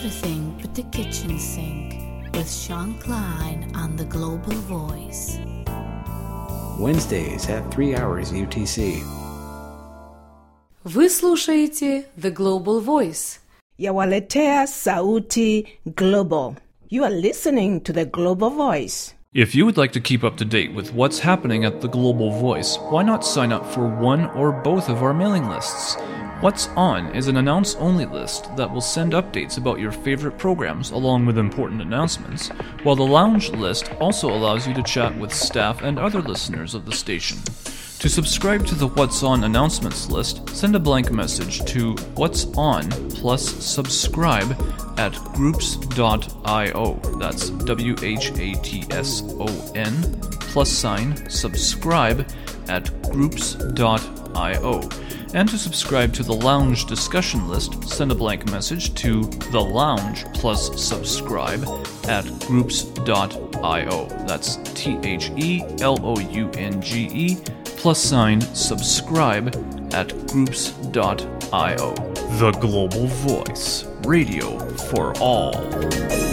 everything but the kitchen sink with Sean Klein on The Global Voice. Wednesdays at 3 hours UTC. Вы слушаете The Global Voice. Yawaletea Sauti Global. You are listening to The Global Voice. If you would like to keep up to date with what's happening at The Global Voice, why not sign up for one or both of our mailing lists? What's On is an announce-only list that will send updates about your favorite programs along with important announcements, while the Lounge list also allows you to chat with staff and other listeners of the station. To subscribe to the What's On announcements list, send a blank message to What's On plus subscribe at groups.io. That's WHATSON +subscribe at groups.io. And to subscribe to the Lounge discussion list, send a blank message to The Lounge plus subscribe at groups.io. That's THELOUNGE +subscribe at groups.io. The Global Voice, radio for all.